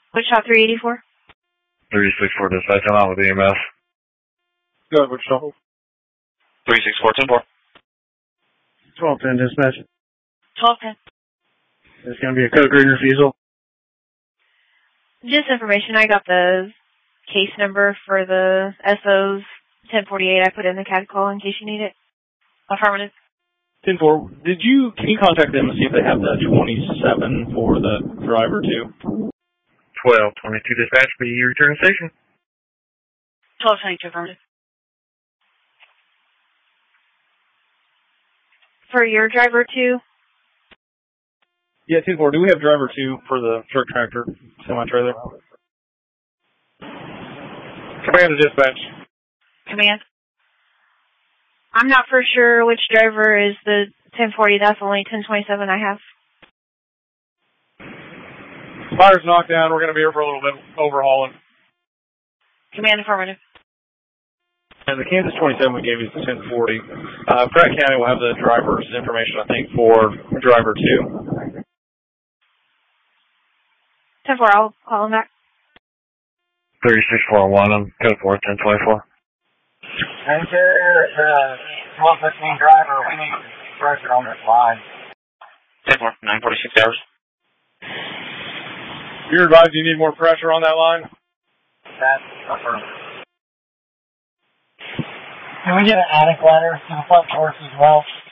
Wichita 384. 364 dispatch, I'm out with EMS. Go ahead, Wichita. 364, 10-4. 1210 dispatch. 1210. It's going to be a code green refusal. Just information, I got the case number for the SOs 1048. I put in the CAD call in case you need it. Affirmative. 10-4, can you contact them and see if they have the 27 for the driver too? 1222 dispatch, be your return station. 1222, affirmative. For your driver too? Yeah, 10-4, do we have driver 2 for the truck tractor semi-trailer? Command to dispatch. Command. I'm not for sure which driver is the 1040. That's only 1027 I have. Fire's knocked down. We're going to be here for a little bit overhauling. Command, affirmative. And the Kansas 27 we gave you is the 1040. Pratt County will have the driver's information, I think, for driver 2. 10-4, I'll call him back. 3641, I'm code 4, 1024. Interior, 1215 driver, we need pressure on this line. 10-4, 946 hours. You're advised you need more pressure on that line? That's affirmative. Can we get an attic ladder to the front porch as well?